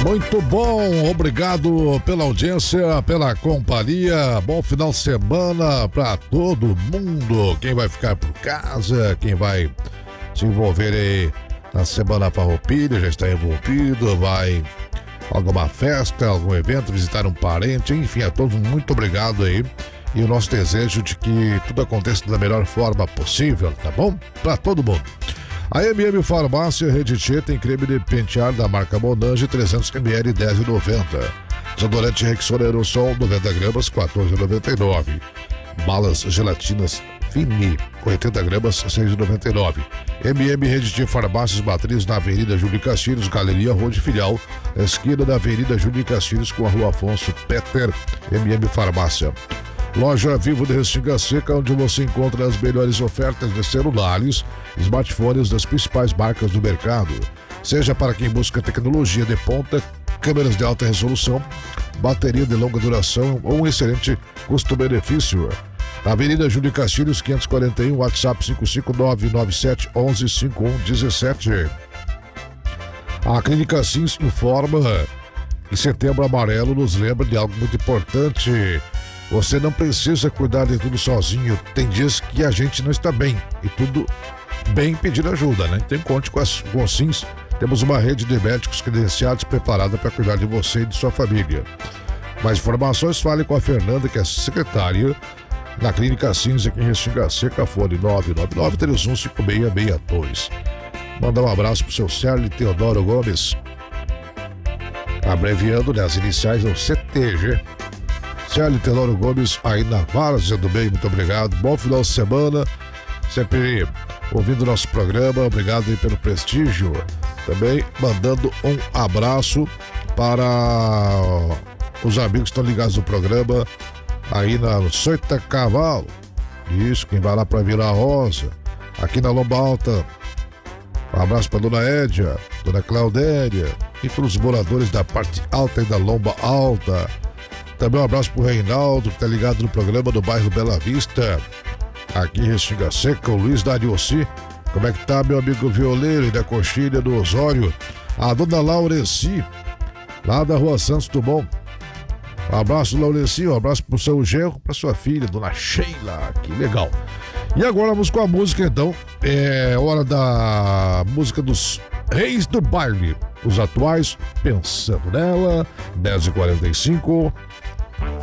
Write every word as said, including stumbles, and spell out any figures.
Muito bom, obrigado pela audiência, pela companhia. Bom final de semana para todo mundo. Quem vai ficar por casa, quem vai se envolver aí na Semana Farroupilha, já está envolvido, vai alguma festa, algum evento, visitar um parente, enfim, a todos muito obrigado aí. E o nosso desejo de que tudo aconteça da melhor forma possível, tá bom? Para todo mundo. A M M Farmácia Rede Tchê tem creme de pentear da marca Monange trezentos mililitros, dez reais e noventa centavos. Desodorante Rexona Aerosol noventa gramas, quatorze reais e noventa e nove centavos. Balas gelatinas Fini, oitenta gramas, seis reais e noventa e nove centavos. M M Rede Tchê Farmácias Matriz na Avenida Júlio Castilhos, Galeria Rua de Filial, esquina da Avenida Júlio Castilhos com a Rua Afonso Peter. M M Farmácia. Loja Vivo de Restinga Seca, onde você encontra as melhores ofertas de celulares, smartphones das principais marcas do mercado. Seja para quem busca tecnologia de ponta, câmeras de alta resolução, bateria de longa duração ou um excelente custo-benefício. Na Avenida Júlio Castilhos, quinhentos e quarenta e um, WhatsApp cinco cinco nove nove sete um um cinco um um sete. A Clínica Sims informa que Setembro Amarelo nos lembra de algo muito importante. Você não precisa cuidar de tudo sozinho. Tem dias que a gente não está bem e tudo bem pedir ajuda, né? Então conte com, as, com a Sims. Temos uma rede de médicos credenciados preparada para cuidar de você e de sua família. Mais informações, fale com a Fernanda, que é secretária na Clínica Sims aqui em Restinga Seca, fone nove nove nove três um cinco seis seis dois. Mandar um abraço pro seu Sérgio Teodoro Gomes, abreviando, né, as iniciais do C T G. Sérgio Teodoro Gomes, aí na Várzea do Bem, muito obrigado. Bom final de semana, sempre ouvindo nosso programa, obrigado aí pelo prestígio. Também mandando um abraço para os amigos que estão ligados no programa, aí na Soita Cavalo. Isso, quem vai lá para Vila Rosa, aqui na Lomba Alta. Um abraço para Dona Édia, Dona Claudéria e todos os moradores da parte alta e da Lomba Alta. Também um abraço pro Reinaldo, que tá ligado no programa do bairro Bela Vista, aqui em Restinga Seca, o Luiz da Ariossi. Como é que tá, meu amigo violeiro e da Coxilha do Osório? A dona Laureci, lá da Rua Santos Dumont. Um abraço, Laureci, um abraço pro seu genro, pra sua filha, dona Sheila, que legal. E agora vamos com a música, então. É hora da música dos Reis do Baile, os atuais, Pensando Nela, dez e quarenta e cinco.